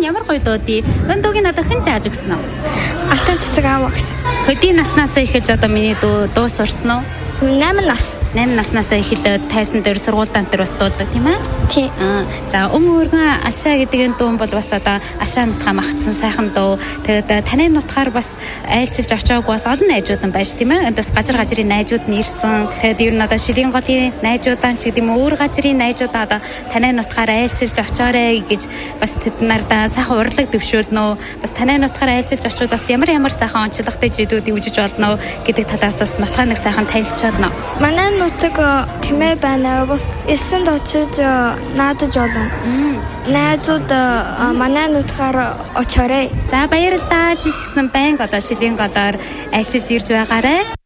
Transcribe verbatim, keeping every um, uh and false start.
ямар гоё дуудыг. Энэ дууг надад хэн зааж өгсөн үү? Алтан цэцэг аавагс. Хөдийн наснаас эхэлж одоо миний дуу дуу сурсан уу? Найман нас. Найман наснаас эхэлээд тайсан дээр сургуультай энэ бас дуудаг тийм ээ? Тийм. За өмнө өргөн ашаа гэдэг энэ дуу бол бас одоо ашаа нутгаа магтсан сайхан дуу. Тэгээд таны нутгаар бас айлчилж очиагүй бас олон найзууд нь байж тийм ээ? Эндээс газар газрын найзууд нь ирсэн. Тэгээд ер нь одоо Шилийн голын найзуудаа ч гэдэг юм өөр газрын найзуудаа одоо таны нутгаар айлчилж очиорой гэж бас тэд нардаа сайхан урлаг дэвшүүлнэ. Бас таны нутгаар айлчилж очиод бас ямар ямар сайхан онцлогтой зүйлүүдийг үжиж болно гэдэг талаас бас нутгаа нэг сайхан танилцуулна. Манай нутаг тэмээ байна. Бас эсэнд очиж наадаж болно. Найзууд манай нутгаар очоорой. За баярлалаа. Чи ч гэсэн байнга одоо Шилийн голоор айлчилж ирж байгаарай.